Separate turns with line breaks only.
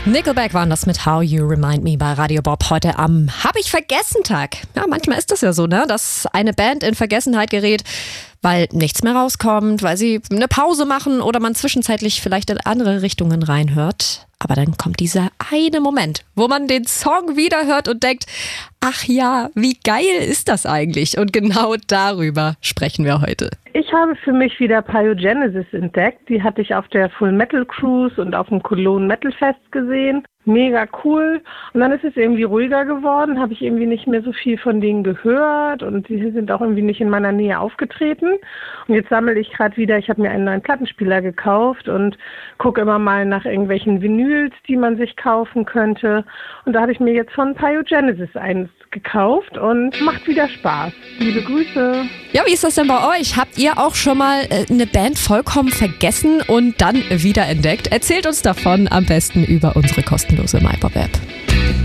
Nickelback waren das mit How You Remind Me bei Radio Bob heute am Hab-ich-vergessen-Tag. Ja, manchmal ist das ja so, ne, dass eine Band in Vergessenheit gerät, weil nichts mehr rauskommt, weil sie eine Pause machen oder man zwischenzeitlich vielleicht in andere Richtungen reinhört. Aber dann kommt dieser eine Moment, wo man den Song wieder hört und denkt, ach ja, wie geil ist das eigentlich? Und genau darüber sprechen wir heute.
Ich habe für mich wieder Pyogenesis entdeckt. Die hatte ich auf der Full Metal Cruise und auf dem Cologne Metal Fest gesehen. Mega cool. Und dann ist es irgendwie ruhiger geworden, habe ich irgendwie nicht mehr so viel von denen gehört und sie sind auch irgendwie nicht in meiner Nähe aufgetreten. Und jetzt sammle ich gerade wieder, ich habe mir einen neuen Plattenspieler gekauft und gucke immer mal nach irgendwelchen Vinyls, die man sich kaufen könnte. Und da habe ich mir jetzt von Pyogenesis eins gekauft und macht wieder Spaß. Liebe Grüße.
Ja, wie ist das denn bei euch? Habt ihr auch schon mal eine Band vollkommen vergessen und dann wiederentdeckt? Erzählt uns davon am besten über unsere kostenlose MyPop-App.